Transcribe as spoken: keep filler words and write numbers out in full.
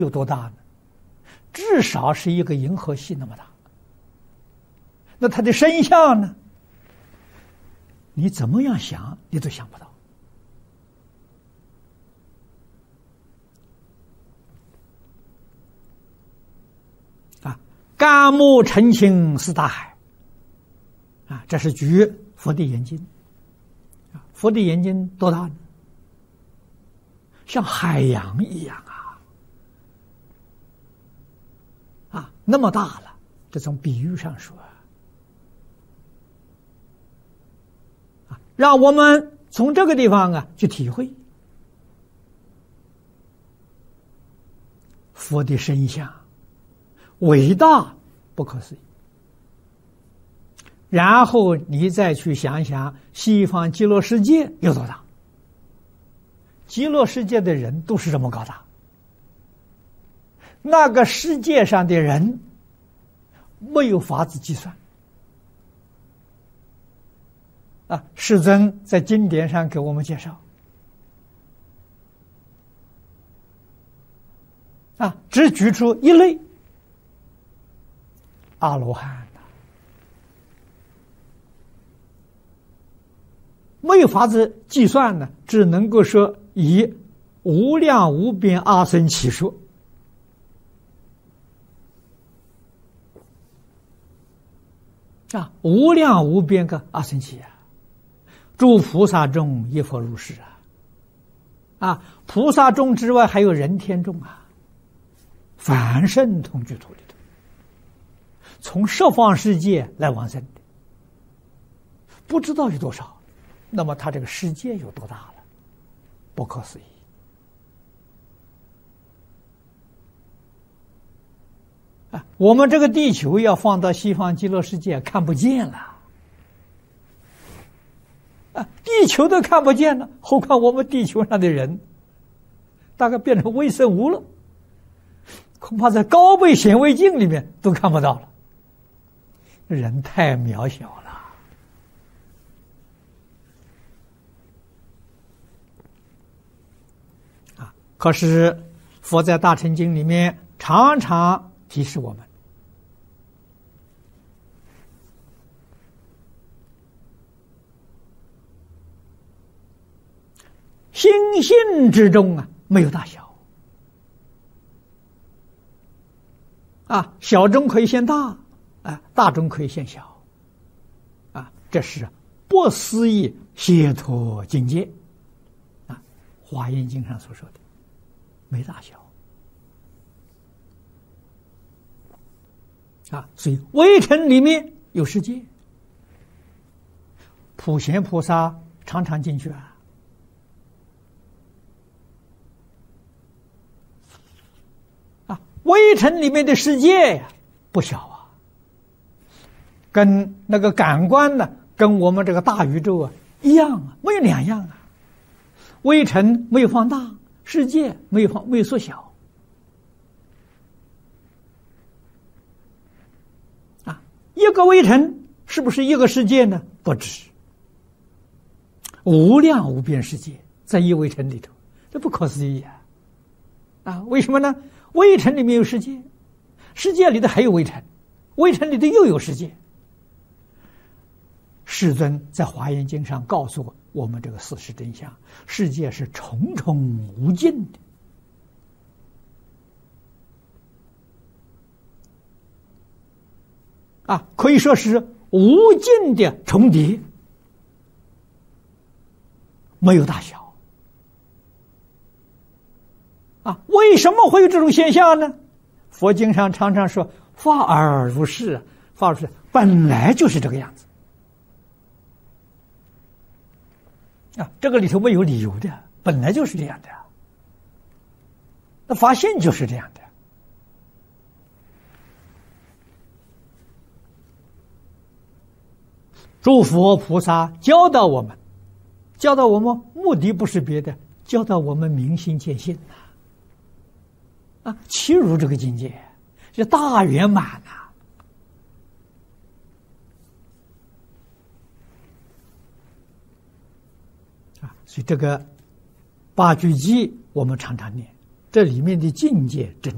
有多大呢？至少是一个银河系那么大。那它的身相呢？你怎么样想，你都想不到。啊，干木澄清是大海。啊，这是举佛的眼睛。啊，佛的眼睛多大呢？像海洋一样啊！啊，那么大了，这从比喻上说啊，让我们从这个地方啊去体会佛的身相伟大不可思议。然后你再去想想西方极乐世界有多大。极乐世界的人都是这么高大，那个世界上的人没有法子计算啊！世尊在经典上给我们介绍啊，只举出一类阿罗汉，没有法子计算呢，只能够说以无量无边阿僧祇说。啊，无量无边个阿僧祇啊，诸菩萨中一佛如是啊，啊，菩萨中之外还有人天中啊，凡圣同居土里头，从十方世界来往生的，不知道有多少。那么他这个世界有多大了？不可思议啊！我们这个地球要放到西方极乐世界看不见了啊！地球都看不见了，何况我们地球上的人，大概变成微生物了，恐怕在高倍显微镜里面都看不到了。人太渺小了。可是佛在大乘经里面常常提示我们，心性之中啊没有大小啊，小中可以现大啊，大中可以现小啊，这是不思议解脱境界啊，《华严经》上所说的。没大小啊，所以微尘里面有世界，普贤菩萨常常进去啊，啊，微尘里面的世界呀不小啊，跟那个感官呢，跟我们这个大宇宙啊一样啊，没有两样啊，微尘没有放大。世界没有放没有缩小啊，一个微尘是不是一个世界呢？不止，无量无边世界在一微尘里头，这不可思议啊！啊，为什么呢？微尘里面有世界，世界里头还有微尘，微尘里头又有世界。世尊在《华严经》上告诉我。我们这个事实真相，世界是重重无尽的啊，可以说是无尽的重叠，没有大小啊。为什么会有这种现象呢？佛经上常常说法尔如是，法尔如是本来就是这个样子啊，这个里头没有理由的，本来就是这样的。那发现就是这样的。诸佛菩萨教导我们，教导我们目的不是别的，教导我们明心见性啊，啊，契入这个境界，是大圆满啊。所以这个八句偈我们常常念，这里面的境界真